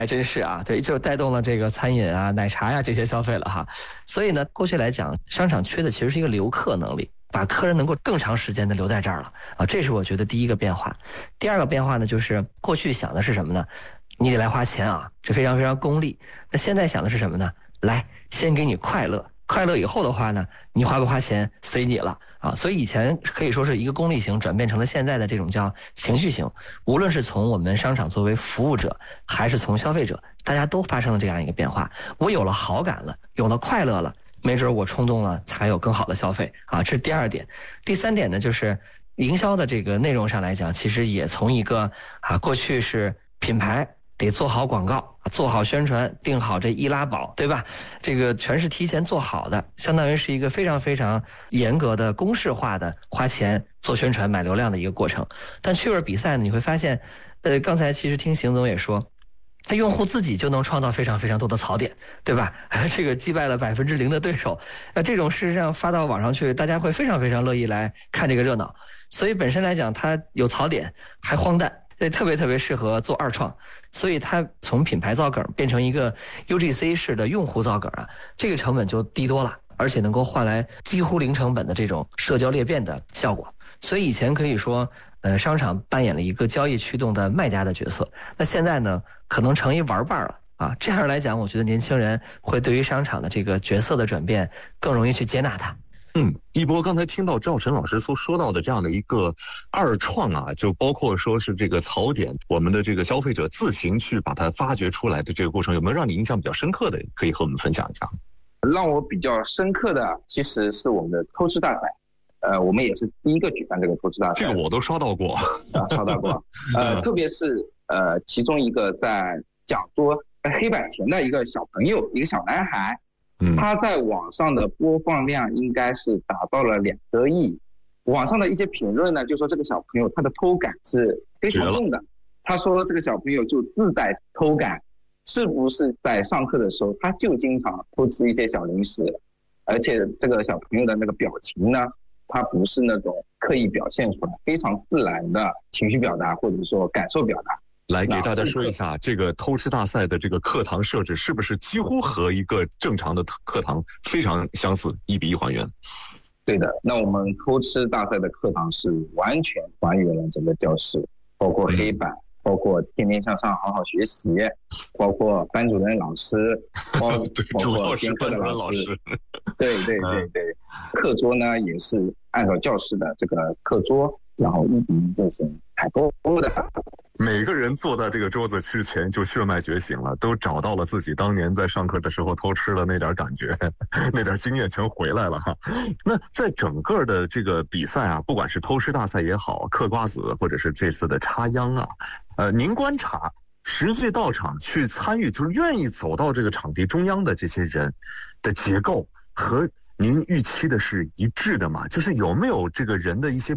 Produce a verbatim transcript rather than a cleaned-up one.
还真是啊，对，就带动了这个餐饮啊、奶茶呀这些消费了哈。所以呢，过去来讲，商场缺的其实是一个留客能力，把客人能够更长时间的留在这儿了啊，这是我觉得第一个变化。第二个变化呢，就是过去想的是什么呢？你得来花钱啊，这非常非常功利。那现在想的是什么呢？来，先给你快乐。快乐以后的话呢，你花不花钱随你了啊！所以以前可以说是一个功利型转变成了现在的这种叫情绪型。无论是从我们商场作为服务者，还是从消费者，大家都发生了这样一个变化。我有了好感了，有了快乐了，没准我冲动了，才有更好的消费啊！这是第二点。第三点呢，就是营销的这个内容上来讲，其实也从一个啊过去是品牌得做好广告，做好宣传，定好这易拉宝，对吧？这个全是提前做好的，相当于是一个非常非常严格的公式化的花钱做宣传买流量的一个过程。但趣味比赛呢，你会发现，呃，刚才其实听邢总也说，他用户自己就能创造非常非常多的槽点，对吧？这个击败了百分之零的对手，呃，这种事实上发到网上去，大家会非常非常乐意来看这个热闹。所以本身来讲，它有槽点，还荒诞。这特别特别适合做二创，所以它从品牌造梗变成一个 U G C 式的用户造梗啊，这个成本就低多了，而且能够换来几乎零成本的这种社交裂变的效果。所以以前可以说，呃，商场扮演了一个交易驱动的卖家的角色，那现在呢，可能成一玩伴了啊。这样来讲，我觉得年轻人会对于商场的这个角色的转变更容易去接纳它。 嗯，一波刚才听到赵晨老师所说到的这样的一个二创啊，就包括说是这个槽点，我们的这个消费者自行去把它发掘出来的这个过程，有没有让你印象比较深刻的，可以和我们分享一下？ 让我比较深刻的其实是我们的偷吃大赛，呃，我们也是第一个举办这个偷吃大赛， 这个我都刷到过， 啊，刷到过，呃，特别是呃，其中一个在讲桌黑板前的一个小朋友，一个小男孩。他在网上的播放量应该是达到了两个亿，网上的一些评论呢，就说这个小朋友他的偷感是非常重的。他说这个小朋友就自带偷感，是不是在上课的时候他就经常偷吃一些小零食，而且这个小朋友的那个表情呢，他不是那种刻意表现出来，非常自然的情绪表达或者说感受表达。 来给大家说一下，这个偷吃大赛的这个课堂设置是不是几乎和一个正常的课堂非常相似，一比一还原？ 对的，那我们偷吃大赛的课堂是完全还原了整个教室，包括黑板，嗯、包括天天向上好好学习，包括班主任老师，包包括监课的老师，对对对对，课桌呢也是按照教室的这个课桌，然后一比一进行采购的。 每个人坐在这个桌子之前就血脉觉醒了，都找到了自己当年在上课的时候偷吃的那点感觉，那点经验全回来了哈。那在整个的这个比赛啊，不管是偷吃大赛也好，嗑瓜子或者是这次的插秧啊，呃，您观察实际到场去参与，就是愿意走到这个场地中央的这些人的结构和您预期的是一致的吗？就是有没有这个人的一些